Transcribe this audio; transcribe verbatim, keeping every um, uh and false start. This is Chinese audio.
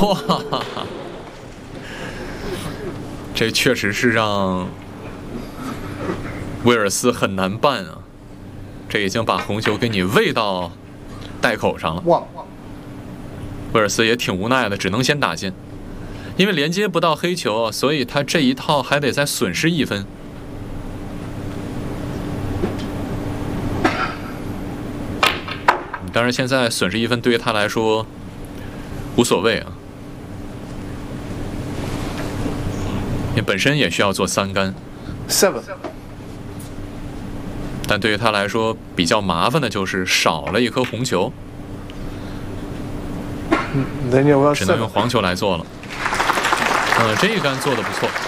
哇，这确实是让威尔斯很难办啊！这已经把红球给你喂到袋口上了。 哇！ 威尔斯也挺无奈的，只能先打进，因为连接不到黑球，所以他这一套还得再损失一分。当然，现在损失一分对于他来说无所谓啊，因为本身也需要做三杆。 Seven。 但对于他来说比较麻烦的就是少了一颗红球，只能用黄球来做了。呃，这一杆做的不错。